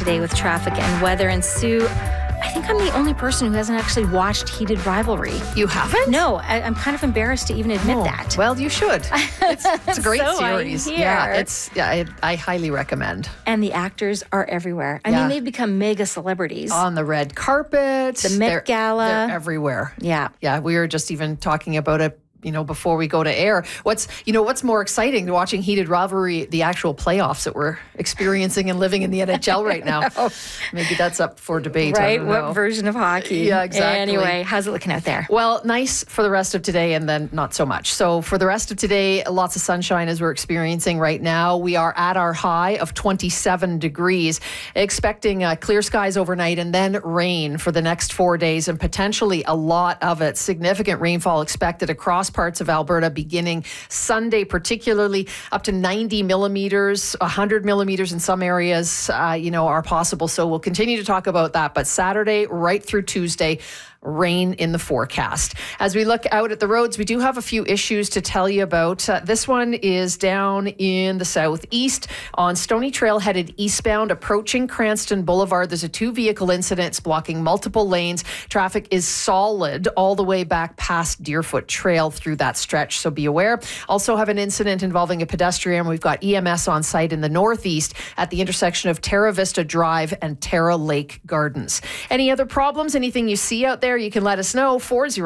today with traffic and weather. And Sue, I think I'm the only person who hasn't actually watched Heated Rivalry. You haven't? No, I'm kind of embarrassed to even admit that. Well, you should. It's a great So series. I highly recommend. And the actors are everywhere. I mean, they've become mega celebrities. On the red carpet. The Met Gala. They're everywhere. Yeah. Yeah, we were just even talking about it, before we go to air. What's more exciting to watching Heated Rivalry, the actual playoffs that we're experiencing and living in the NHL right now? Maybe that's up for debate. Right? What version of hockey? Yeah, exactly. Anyway, how's it looking out there? Well, nice for the rest of today and then not so much. So for the rest of today, lots of sunshine as we're experiencing right now. We are at our high of 27 degrees, expecting clear skies overnight and then rain for the next 4 days and potentially a lot of it. Significant rainfall expected across parts of Alberta beginning Sunday, particularly up to 90 millimeters, 100 millimeters in some areas, are possible. So we'll continue to talk about that. But Saturday right through Tuesday, rain in the forecast. As we look out at the roads, we do have a few issues to tell you about. This one is down in the southeast on Stony Trail headed eastbound approaching Cranston Boulevard. There's a 2-vehicle incident. It's blocking multiple lanes. Traffic is solid all the way back past Deerfoot Trail through that stretch, so be aware. Also have an incident involving a pedestrian. We've got EMS on site in the northeast at the intersection of Terra Vista Drive and Terra Lake Gardens. Any other problems? Anything you see out there? You can let us know.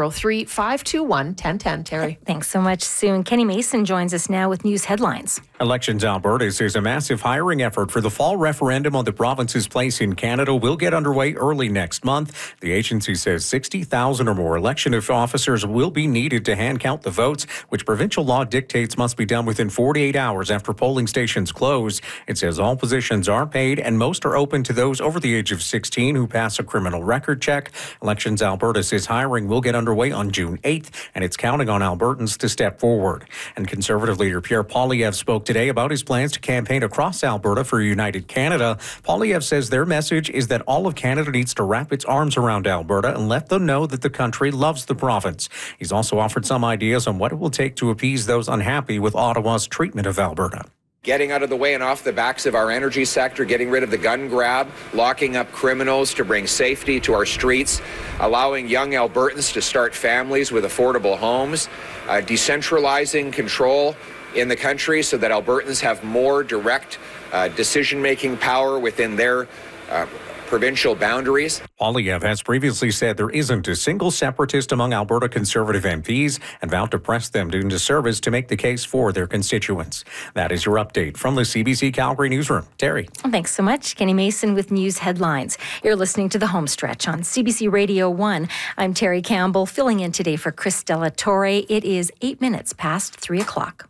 403-521-1010. Terry. Thanks so much, Sue. And Kenny Mason joins us now with news headlines. Elections Alberta says a massive hiring effort for the fall referendum on the province's place in Canada will get underway early next month. The agency says 60,000 or more election officers will be needed to hand count the votes, which provincial law dictates must be done within 48 hours after polling stations close. It says all positions are paid and most are open to those over the age of 16 who pass a criminal record check. Elections Alberta says hiring will get underway on June 8th, and it's counting on Albertans to step forward. And Conservative leader Pierre Poilievre spoke today about his plans to campaign across Alberta for United Canada. Poilievre says their message is that all of Canada needs to wrap its arms around Alberta and let them know that the country loves the province. He's also offered some ideas on what it will take to appease those unhappy with Ottawa's treatment of Alberta. Getting out of the way and off the backs of our energy sector, getting rid of the gun grab, locking up criminals to bring safety to our streets, allowing young Albertans to start families with affordable homes, decentralizing control in the country so that Albertans have more direct decision-making power within their provincial boundaries. Poilievre has previously said there isn't a single separatist among Alberta Conservative MPs and vowed to press them into service to make the case for their constituents. That is your update from the CBC Calgary Newsroom. Terry. Thanks so much. Kenny Mason with news headlines. You're listening to The Home Stretch on CBC Radio 1. I'm Terry Campbell, filling in today for Chris Della Torre. It is 8 minutes past 3 o'clock.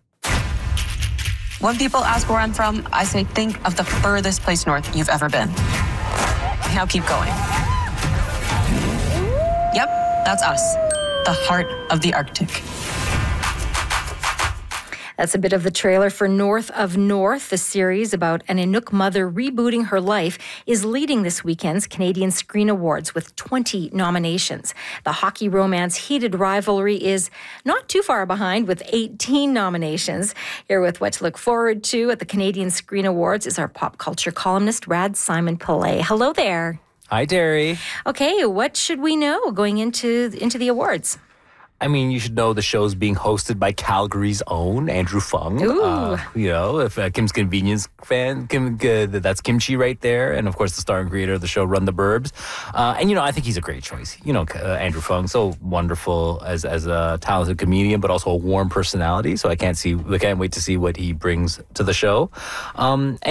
When people ask where I'm from, I say think of the furthest place north you've ever been. Now keep going. Yep, that's us. The heart of the Arctic. That's a bit of the trailer for North of North. The series about an Inuk mother rebooting her life is leading this weekend's Canadian Screen Awards with 20 nominations. The hockey romance Heated Rivalry is not too far behind with 18 nominations. Here with what to look forward to at the Canadian Screen Awards is our pop culture columnist, Rad Simon Pillay. Hello there. Hi, Terry. Okay, what should we know going into the awards? I mean, you should know the show's being hosted by Calgary's own Andrew Fung. Ooh. If Kim's Convenience fan, that's kimchi right there. And of course, the star and creator of the show, Run the Burbs. I think he's a great choice. Andrew Fung, so wonderful as a talented comedian, but also a warm personality. So I can't wait to see what he brings to the show.